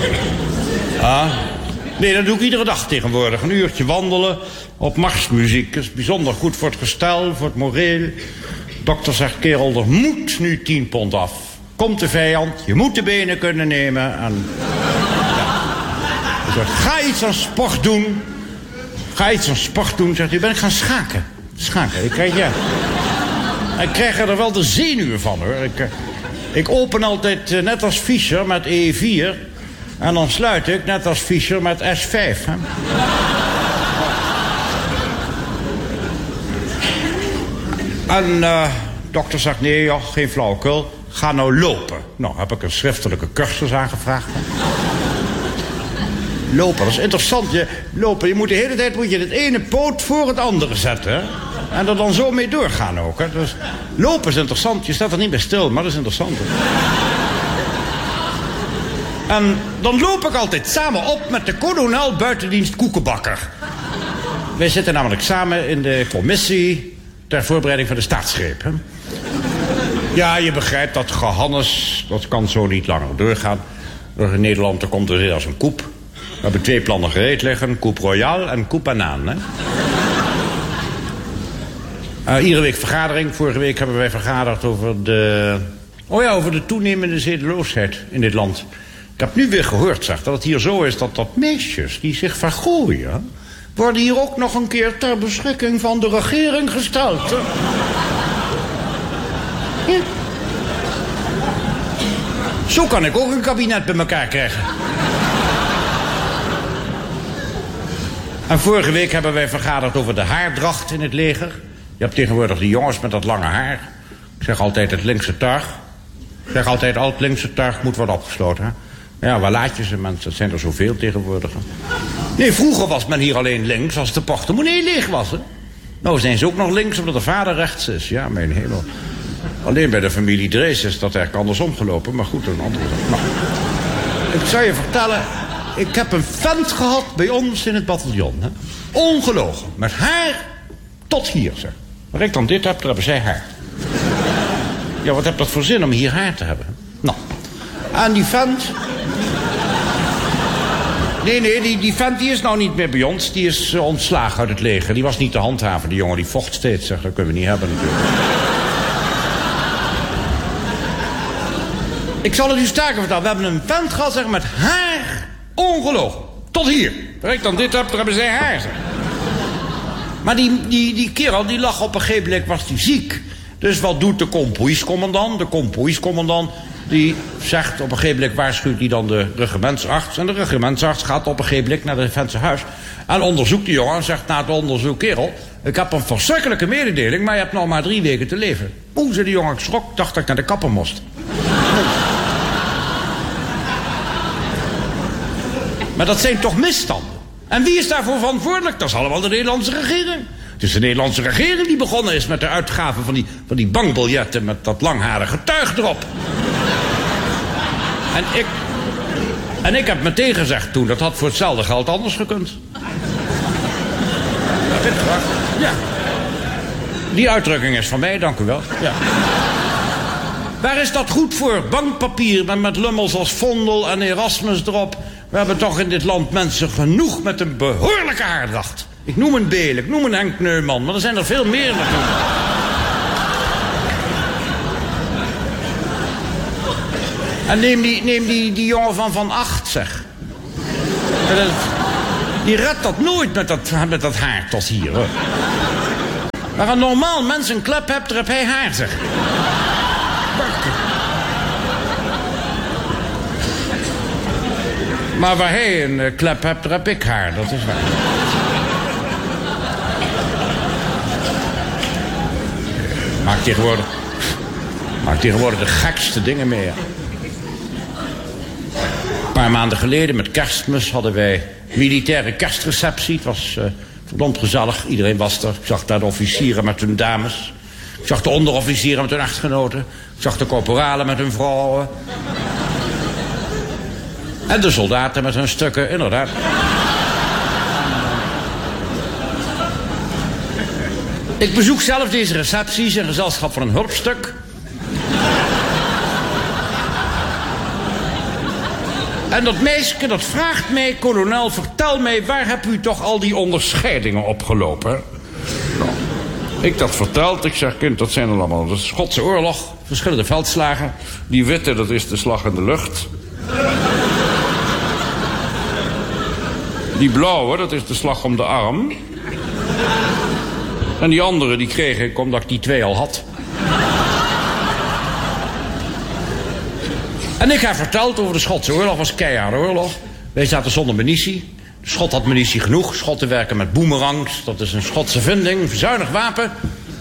Nee, dat doe ik iedere dag tegenwoordig. Een uurtje wandelen op marsmuziek. Dat is bijzonder goed voor het gestel, voor het moreel. Dokter zegt, kerel, er moet nu 10 pond af. Komt de vijand, je moet de benen kunnen nemen. En, ja. Zegt, ga iets aan sport doen. Ga iets aan sport doen. Zegt hij, ben ik gaan schaken. Schaken, ik krijg er wel de zenuwen van, hoor. Ik open altijd net als Fischer met E4... en dan sluit ik net als Fischer met S5. Hè? En dokter zegt, nee, joh, geen flauwekul. Ga nou lopen. Nou, heb ik een schriftelijke cursus aangevraagd. Lopen, dat is interessant. Je moet de hele tijd het ene poot voor het andere zetten. Hè? En er dan zo mee doorgaan ook. Hè? Dus, lopen is interessant. Je staat er niet bij stil, maar dat is interessant. Hè? En dan loop ik altijd samen op met de kolonel buitendienst koekenbakker. Wij zitten namelijk samen in de commissie ter voorbereiding van de staatsgreep. Hè? Ja, je begrijpt dat gehannes, dat kan zo niet langer doorgaan. In Nederland er komt er als een koep. We hebben 2 plannen gereed liggen, koep royal en koep banaan. Hè? Iedere week vergadering. Vorige week hebben wij vergaderd over de toenemende zedeloosheid in dit land. Ik heb nu weer gehoord, zeg, dat het hier zo is dat meisjes die zich vergooien... worden hier ook nog een keer ter beschikking van de regering gesteld. Hè? Ja. Zo kan ik ook een kabinet bij elkaar krijgen. En vorige week hebben wij vergaderd over de haardracht in het leger. Je hebt tegenwoordig die jongens met dat lange haar. Ik zeg altijd het linkse tuig. Ik zeg altijd, al het linkse tuig moet worden opgesloten. Hè? Ja, waar laat je ze, mensen? Dat zijn er zoveel tegenwoordig. Hè? Nee, vroeger was men hier alleen links als de portemonnee leeg was. Hè? Nou zijn ze ook nog links omdat de vader rechts is. Ja, mijn hemel. Alleen bij de familie Drees is dat eigenlijk andersom gelopen. Maar goed, een andere zaak. Nou, ik zou je vertellen... Ik heb een vent gehad bij ons in het bataljon. Hè? Ongelogen. Met haar tot hier, zeg. Waar ik dan dit heb, daar hebben zij haar. Ja, wat heb dat voor zin om hier haar te hebben? Nou, en die vent... Nee, die vent die is nou niet meer bij ons. Die is ontslagen uit het leger. Die was niet te handhaven. Die jongen die vocht steeds, zeg. Dat kunnen we niet hebben natuurlijk. Ik zal het u sterker vertellen. We hebben een vent gehad, zeg, met haar... Ongelogen. Tot hier. Waar ik dan dit heb, daar hebben zij haar, zeg. Maar die kerel, die lag op een gegeven moment, was die ziek. Dus wat doet de kompoeiscommandant? De kompoeiscommandant, die zegt op een gegeven moment, waarschuwt hij dan de regimentsarts. En de regimentsarts gaat op een gegeven moment naar de vent zijn huis. En onderzoekt die jongen en zegt na het onderzoek, kerel, ik heb een verschrikkelijke mededeling, maar je hebt nog maar 3 weken te leven. Oeh, zei die jongen, ik schrok, dacht dat ik naar de kapper moest. Maar dat zijn toch misstanden? En wie is daarvoor verantwoordelijk? Dat is allemaal de Nederlandse regering. Het is de Nederlandse regering die begonnen is met de uitgave van die bankbiljetten met dat langharige tuig erop. En ik heb meteen gezegd toen, dat had voor hetzelfde geld anders gekund. Ja. Die uitdrukking is van mij, dank u wel. Ja. Waar is dat goed voor? Bankpapier met lummels als Vondel en Erasmus erop. We hebben toch in dit land mensen genoeg met een behoorlijke haardracht. Ik noem een Beel, ik noem een Henk Neumann, maar er zijn er veel meer natuurlijk. En neem die jongen van 8, zeg. Die redt dat nooit met dat haar tot hier, hoor. Waar een normaal mens een klep hebt, daar heb hij haar, zeg. Maar waar hij een klep hebt, daar heb ik haar. Dat is waar. Maak tegenwoordig de gekste dingen mee. Ja. Een paar maanden geleden met Kerstmis hadden wij militaire kerstreceptie. Het was verdomd gezellig. Iedereen was er. Ik zag daar de officieren met hun dames. Ik zag de onderofficieren met hun echtgenoten. Ik zag de korporalen met hun vrouwen. En de soldaten met hun stukken, inderdaad. Ik bezoek zelf deze recepties in gezelschap van een hulpstuk. En dat meisje, dat vraagt mij, kolonel, vertel mij, waar heb u toch al die onderscheidingen opgelopen? Nou, ik dat verteld, ik zeg, kind, dat zijn allemaal de Schotse oorlog, verschillende veldslagen. Die witte, dat is de slag in de lucht. Die blauwe, dat is de slag om de arm. En die andere, die kreeg ik omdat ik die 2 al had. En ik heb verteld over de Schotse oorlog, was keiharde oorlog. Wij zaten zonder munitie. De Schot had munitie genoeg. Schotten werken met boomerangs. Dat is een Schotse vinding, een verzuinig wapen.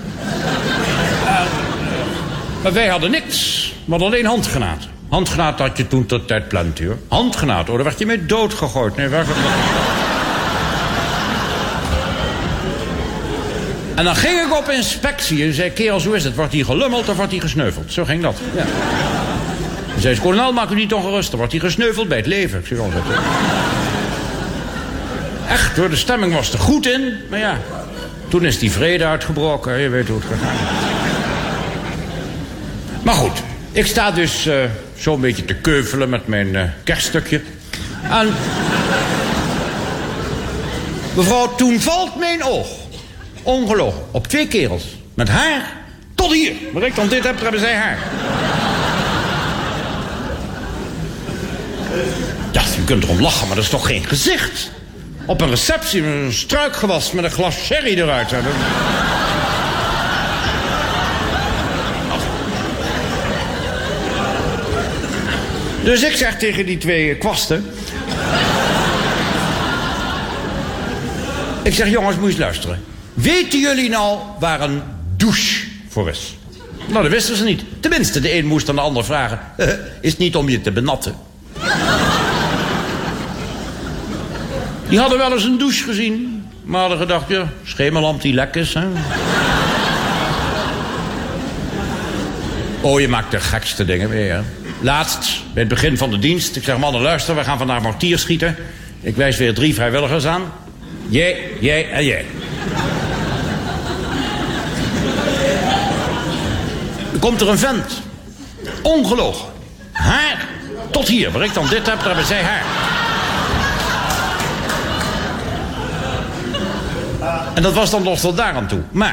Maar wij hadden niks. We hadden alleen handgranaten. Handgranaten had je toen tot tijd plantuur. Handgranaten, daar werd je mee doodgegooid. Nee, En dan ging ik op inspectie en zei, kerel, zo is het. Wordt hier gelummeld of wordt hier gesneuveld? Zo ging dat, ja. Dan zei ze, kolonel, maak u niet ongerust. Dan wordt hier gesneuveld bij het leven. Ik zeg altijd. Echt hoor, de stemming was er goed in. Maar ja, toen is die vrede uitgebroken. Je weet hoe het gaat. Maar goed, ik sta dus zo'n beetje te keuvelen met mijn kerststukje. En mevrouw, toen valt mijn oog. Ongelogen. Op 2 kerels. Met haar tot hier. Waar ik dan dit heb, hebben zij haar. Ja, u kunt erom lachen, maar dat is toch geen gezicht? Op een receptie met een struikgewas met een glas sherry eruit. Dus ik zeg tegen die 2 kwasten... Ik zeg, jongens, moet je eens luisteren. Weten jullie nou waar een douche voor is? Nou, dat wisten ze niet. Tenminste, de een moest aan de ander vragen. Is het niet om je te benatten? Die hadden wel eens een douche gezien. Maar hadden gedacht, ja, schemerlamp die lek is, hè? Oh, je maakt de gekste dingen weer, hè? Laatst, bij het begin van de dienst. Ik zeg, mannen, luister, we gaan vandaag mortier schieten. Ik wijs weer 3 vrijwilligers aan. Jij en jij. Er komt er een vent. Ongelogen. Haar tot hier. Waar ik dan dit heb, daar hebben zij haar. En dat was dan nog tot daar aan toe. Maar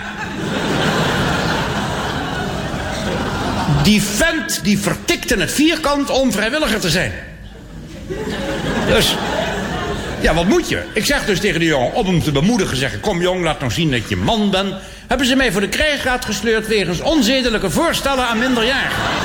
die vent die vertikte het vierkant om vrijwilliger te zijn. Dus ja, wat moet je? Ik zeg dus tegen de jongen, om hem te bemoedigen, zeggen, kom jong, laat nou zien dat je man bent. Hebben ze mij voor de krijgsraad gesleurd wegens onzedelijke voorstellen aan minderjarigen.